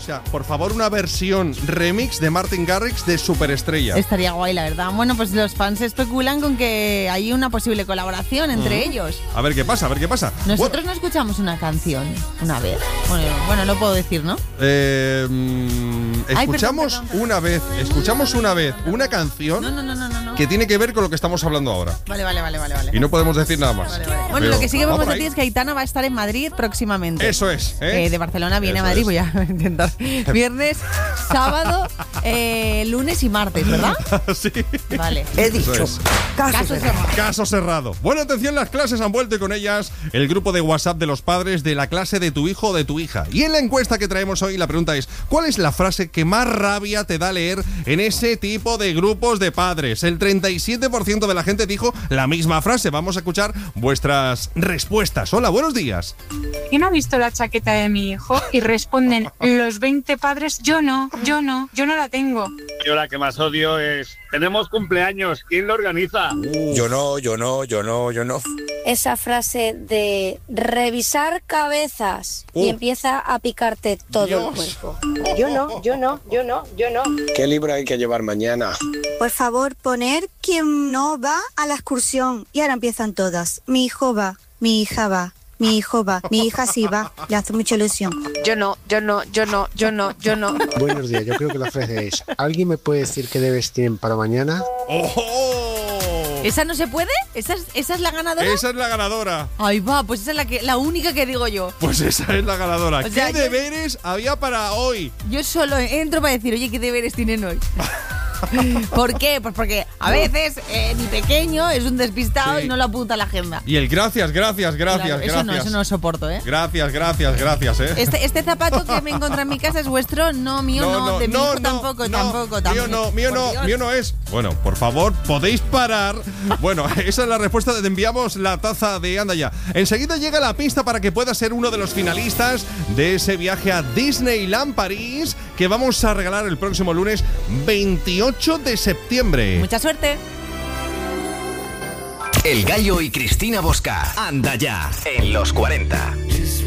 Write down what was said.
sea, por favor, una versión remix de Martin Garrix de Superestrella. Estaría guay, la verdad. Bueno, pues los fans especulan con que hay una posible colaboración entre ellos. A ver qué pasa, a ver qué pasa. Nosotros no escuchamos una canción una vez. Bueno, lo puedo decir, ¿no? Escuchamos una vez una canción que tiene que ver con lo que estamos hablando ahora. Vale. Y no podemos decir nada más. Vale. Bueno, lo que sí que podemos decir es que Aitana va a estar en Madrid próximamente. Eso es. De Barcelona viene a Madrid, voy a intentar. Viernes, sábado, lunes y martes, ¿verdad? Sí. Vale. He dicho. Caso cerrado. Bueno, atención, las clases han vuelto y con ellas el grupo de WhatsApp de los padres de la clase de tu hijo o de tu hija. Y en la encuesta que traemos hoy, la pregunta es: ¿cuál es la frase que más rabia te da leer en ese tipo de grupos de padres? El 37% de la gente dijo la misma frase. Vamos a escuchar vuestras respuestas. Hola, buenos días. ¿Quién ha visto la chaqueta de mi hijo? Y responden los 20 padres: yo no la tengo. Yo la que más odio es: tenemos cumpleaños, ¿quién lo organiza? Yo no. Esa frase de revisar cabezas y empieza a picarte todo el cuerpo. Yo no. ¿Qué libro hay que llevar mañana? Por favor, poner quién no va a la excursión. Y ahora empiezan todas. Mi hijo va, mi hija va, mi hijo va, mi hija sí va. Le hace mucha ilusión. Yo no. Buenos días, yo creo que la frase es: ¿alguien me puede decir qué debes tener para mañana? ¡Oh! ¿Esa no se puede? ¿Esa es la ganadora? Esa es la ganadora. Ahí va, pues esa es la única que digo yo. Pues esa es la ganadora. O sea, ¿Qué deberes había para hoy? Yo solo entro para decir, oye, ¿qué deberes tienen hoy? ¿Por qué? Pues porque a veces mi pequeño es un despistado y no lo apunta a la agenda. Y el gracias. Claro, eso no lo soporto, ¿eh? Gracias, ¿eh? Este zapato que me encontré en mi casa es vuestro, no, mío no, de mi hijo tampoco. Mío no es. Bueno, por favor, podéis parar. Bueno, esa es la respuesta. Te enviamos la taza de Anda Ya. Enseguida llega la pista para que puedas ser uno de los finalistas de ese viaje a Disneyland París que vamos a regalar el próximo lunes 28 de septiembre. Mucha suerte. El Gallo y Cristina Bosca. Anda Ya en los 40.